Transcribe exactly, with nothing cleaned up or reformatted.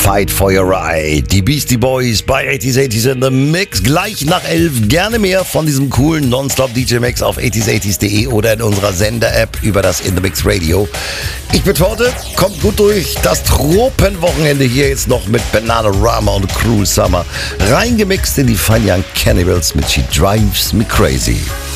Fight for Your Right. Die Beastie Boys bei achtziger achtzig in the Mix. Gleich nach elf gerne mehr von diesem coolen Nonstop-D J-Mix auf achtziger achtzig punkt de oder in unserer Sender-App über das In The Mix Radio. Ich bin Torte, kommt gut durch das Tropenwochenende hier jetzt noch mit Bananarama und Cruel Summer. Reingemixt in die Fine Young Cannibals mit She Drives Me Crazy.